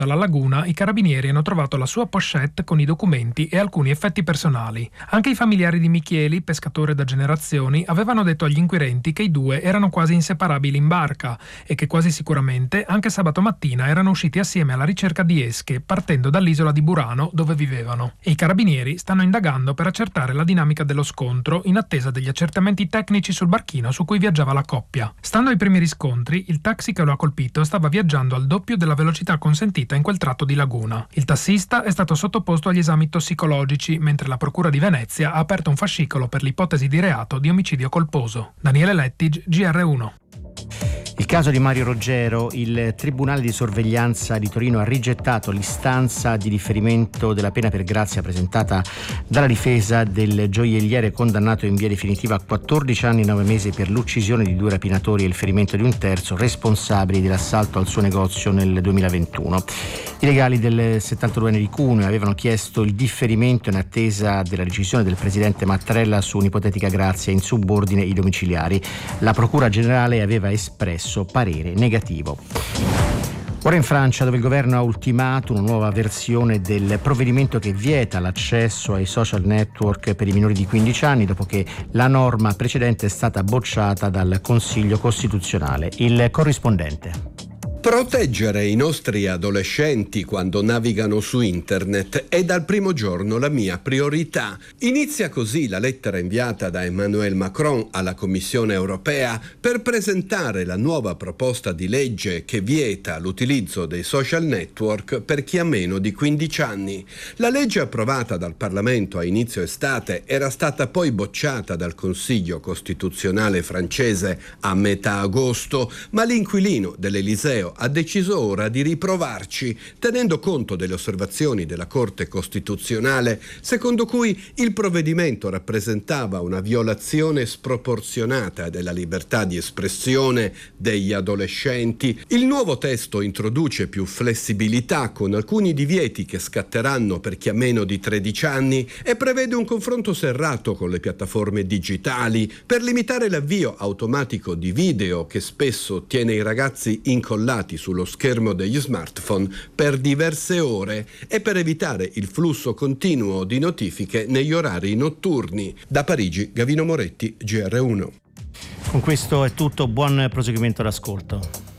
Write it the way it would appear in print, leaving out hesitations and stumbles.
Dalla laguna i carabinieri hanno trovato la sua pochette con i documenti e alcuni effetti personali. Anche i familiari di Michieli, pescatore da generazioni, avevano detto agli inquirenti che i due erano quasi inseparabili in barca e che quasi sicuramente anche sabato mattina erano usciti assieme alla ricerca di esche partendo dall'isola di Burano dove vivevano. E i carabinieri stanno indagando per accertare la dinamica dello scontro in attesa degli accertamenti tecnici sul barchino su cui viaggiava la coppia. Stando ai primi riscontri, il taxi che lo ha colpito stava viaggiando al doppio della velocità consentita in quel tratto di laguna. Il tassista è stato sottoposto agli esami tossicologici, mentre la Procura di Venezia ha aperto un fascicolo per l'ipotesi di reato di omicidio colposo. Daniele Lettig, GR1. Il caso di Mario Roggero, il Tribunale di sorveglianza di Torino ha rigettato l'istanza di differimento della pena per grazia presentata dalla difesa del gioielliere condannato in via definitiva a 14 anni e 9 mesi per l'uccisione di 2 rapinatori e il ferimento di un terzo responsabili dell'assalto al suo negozio nel 2021. I legali del 72enne di Cuneo avevano chiesto il differimento in attesa della decisione del presidente Mattarella su un'ipotetica grazia in subordine ai domiciliari. La Procura Generale aveva espresso parere negativo. Ora in Francia, dove il governo ha ultimato una nuova versione del provvedimento che vieta l'accesso ai social network per i minori di 15 anni dopo che la norma precedente è stata bocciata dal Consiglio Costituzionale. Il corrispondente. Proteggere i nostri adolescenti quando navigano su internet è dal primo giorno la mia priorità. Inizia così la lettera inviata da Emmanuel Macron alla Commissione europea per presentare la nuova proposta di legge che vieta l'utilizzo dei social network per chi ha meno di 15 anni. La legge approvata dal Parlamento a inizio estate era stata poi bocciata dal Consiglio Costituzionale francese a metà agosto, ma l'inquilino dell'Eliseo ha deciso ora di riprovarci, tenendo conto delle osservazioni della Corte Costituzionale, secondo cui il provvedimento rappresentava una violazione sproporzionata della libertà di espressione degli adolescenti. Il nuovo testo introduce più flessibilità con alcuni divieti che scatteranno per chi ha meno di 13 anni e prevede un confronto serrato con le piattaforme digitali per limitare l'avvio automatico di video che spesso tiene i ragazzi incollati sullo schermo degli smartphone per diverse ore e per evitare il flusso continuo di notifiche negli orari notturni. Da Parigi, Gavino Moretti, GR1. Con questo è tutto, buon proseguimento d'ascolto.